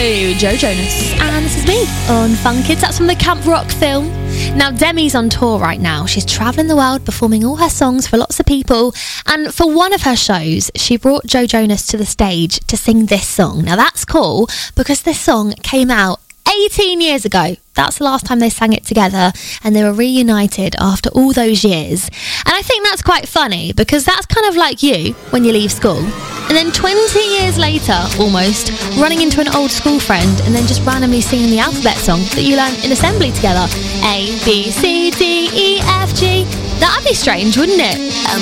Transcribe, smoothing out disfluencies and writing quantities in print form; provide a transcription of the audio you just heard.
Hey, Joe Jonas. And this is me on Fun Kids. That's from the Camp Rock film. Now, Demi's on tour right now. She's travelling the world performing all her songs for lots of people. And for one of her shows, she brought Joe Jonas to the stage to sing this song. Now, that's cool because this song came out 18 years ago. That's the last time they sang it together, and they were reunited after all those years. And I think that's quite funny because that's kind of like you when you leave school. And then 20 years later, almost, running into an old school friend and then just randomly singing the alphabet song that you learned in assembly together. A, B, C, D, E, F, G. That'd be strange, wouldn't it? I'm